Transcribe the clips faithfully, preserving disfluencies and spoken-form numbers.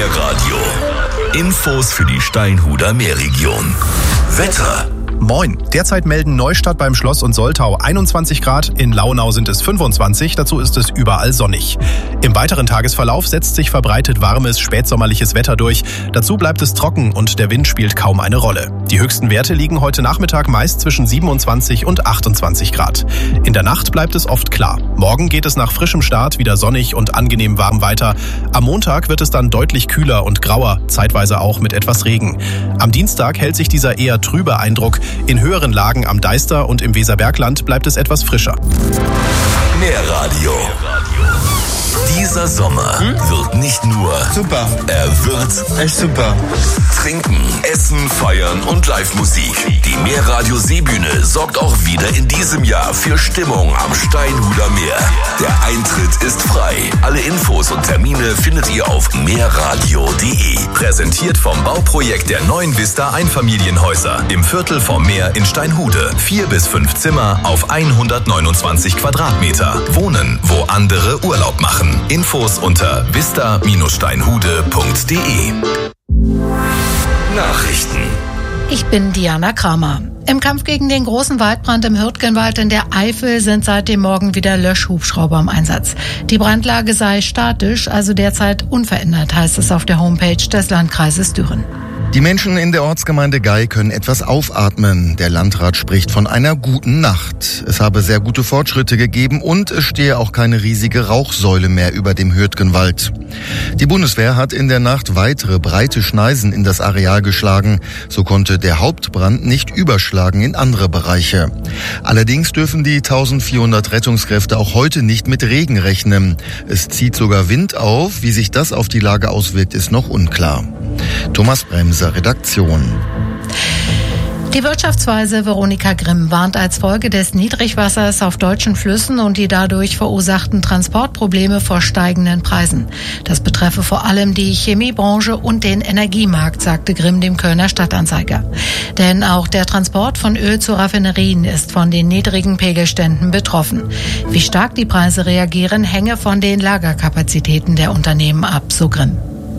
Meerradio. Infos für die Steinhuder Meerregion. Wetter. Moin. Derzeit melden Neustadt beim Schloss und Soltau einundzwanzig Grad, in Launau sind es fünfundzwanzig, dazu ist es überall sonnig. Im weiteren Tagesverlauf setzt sich verbreitet warmes, spätsommerliches Wetter durch. Dazu bleibt es trocken und der Wind spielt kaum eine Rolle. Die höchsten Werte liegen heute Nachmittag meist zwischen siebenundzwanzig und achtundzwanzig Grad. In der Nacht bleibt es oft klar. Morgen geht es nach frischem Start wieder sonnig und angenehm warm weiter. Am Montag wird es dann deutlich kühler und grauer, zeitweise auch mit etwas Regen. Am Dienstag hält sich dieser eher trübe Eindruck. In höheren Lagen am Deister und im Weserbergland bleibt es etwas frischer. Meerradio. Dieser Sommer hm? wird nicht nur super, er wird echt super. Trinken, essen, feiern und Live-Musik. Die Meerradio Seebühne sorgt auch wieder in diesem Jahr für Stimmung am Steinhuder Meer. Der Eintritt ist frei. Alle Infos und Termine findet ihr auf meerradio punkt de. Präsentiert vom Bauprojekt der neuen Vista Einfamilienhäuser im Viertel vom Meer in Steinhude. Vier bis fünf Zimmer auf hundertneunundzwanzig Quadratmeter. Wohnen, wo andere Urlaub machen. Infos unter vista Steinhude punkt de. Nachrichten. Ich bin Diana Kramer. Im Kampf gegen den großen Waldbrand im Hürtgenwald in der Eifel sind seit dem Morgen wieder Löschhubschrauber im Einsatz. Die Brandlage sei statisch, also derzeit unverändert, heißt es auf der Homepage des Landkreises Düren. Die Menschen in der Ortsgemeinde Gei können etwas aufatmen. Der Landrat spricht von einer guten Nacht. Es habe sehr gute Fortschritte gegeben und es stehe auch keine riesige Rauchsäule mehr über dem Hürtgenwald. Die Bundeswehr hat in der Nacht weitere breite Schneisen in das Areal geschlagen. So konnte der Hauptbrand nicht überschlagen in andere Bereiche. Allerdings dürfen die eintausendvierhundert Rettungskräfte auch heute nicht mit Regen rechnen. Es zieht sogar Wind auf. Wie sich das auf die Lage auswirkt, ist noch unklar. Thomas Bremser, Redaktion. Die Wirtschaftsweise Veronika Grimm warnt als Folge des Niedrigwassers auf deutschen Flüssen und die dadurch verursachten Transportprobleme vor steigenden Preisen. Das betreffe vor allem die Chemiebranche und den Energiemarkt, sagte Grimm dem Kölner Stadtanzeiger. Denn auch der Transport von Öl zu Raffinerien ist von den niedrigen Pegelständen betroffen. Wie stark die Preise reagieren, hänge von den Lagerkapazitäten der Unternehmen ab, so Grimm.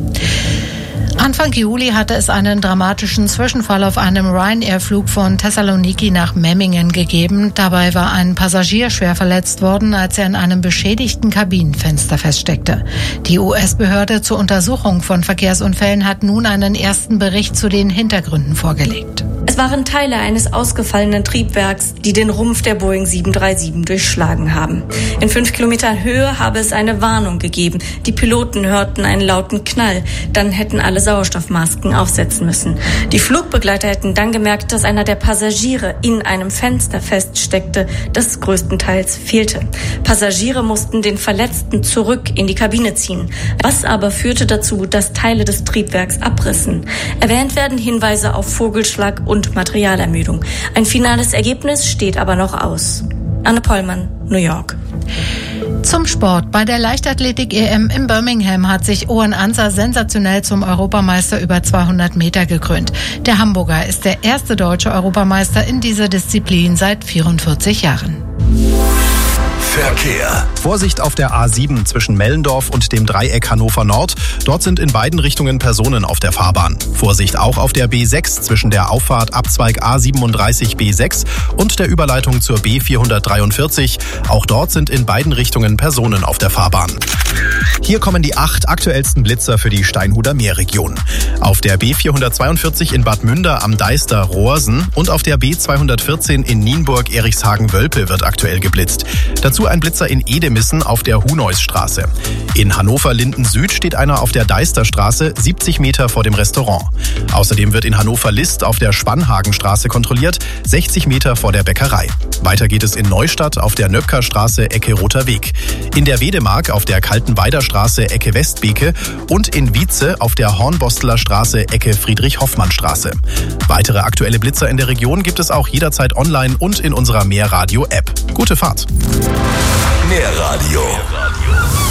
Anfang Juli hatte es einen dramatischen Zwischenfall auf einem Ryanair-Flug von Thessaloniki nach Memmingen gegeben. Dabei war ein Passagier schwer verletzt worden, als er in einem beschädigten Kabinenfenster feststeckte. Die U S-Behörde zur Untersuchung von Verkehrsunfällen hat nun einen ersten Bericht zu den Hintergründen vorgelegt. Es waren Teile eines ausgefallenen Triebwerks, die den Rumpf der Boeing sieben drei sieben durchschlagen haben. In fünf Kilometern Höhe habe es eine Warnung gegeben. Die Piloten hörten einen lauten Knall. Dann hätten alle Sauerstoffmasken aufsetzen müssen. Die Flugbegleiter hätten dann gemerkt, dass einer der Passagiere in einem Fenster feststeckte, das größtenteils fehlte. Passagiere mussten den Verletzten zurück in die Kabine ziehen. Was aber führte dazu, dass Teile des Triebwerks abrissen. Erwähnt werden Hinweise auf Vogelschlag und Materialermüdung. Ein finales Ergebnis steht aber noch aus. Anne Pollmann, New York. Zum Sport. Bei der Leichtathletik-E M in Birmingham hat sich Owen Anser sensationell zum Europameister über zweihundert Meter gekrönt. Der Hamburger ist der erste deutsche Europameister in dieser Disziplin seit vierundvierzig Jahren. Verkehr. Vorsicht auf der A sieben zwischen Mellendorf und dem Dreieck Hannover Nord. Dort sind in beiden Richtungen Personen auf der Fahrbahn. Vorsicht auch auf der B sechs zwischen der Auffahrt Abzweig A siebenunddreißig B sechs und der Überleitung zur B vierhundertdreiundvierzig. Auch dort sind in beiden Richtungen Personen auf der Fahrbahn. Hier kommen die acht aktuellsten Blitzer für die Steinhuder Meerregion. Auf der B vierhundertzweiundvierzig in Bad Münder am Deister Rohrsen und auf der B zweihundertvierzehn in Nienburg-Erichshagen-Wölpe wird aktuell geblitzt. Dazu ein Blitzer in Edemissen auf der Huneusstraße. In Hannover-Linden Süd steht einer auf der Deisterstraße, siebzig Meter vor dem Restaurant. Außerdem wird in Hannover-List auf der Spannhagenstraße kontrolliert, sechzig Meter vor der Bäckerei. Weiter geht es in Neustadt auf der Nöpkerstraße, Ecke Roter Weg. In der Wedemark auf der Kaltenweider Straße, Ecke Westbeke und in Wietze auf der Hornbosteler Straße, Ecke Friedrich-Hoffmann-Straße. Weitere aktuelle Blitzer in der Region gibt es auch jederzeit online und in unserer Meerradio-App. Gute Fahrt! Meerradio.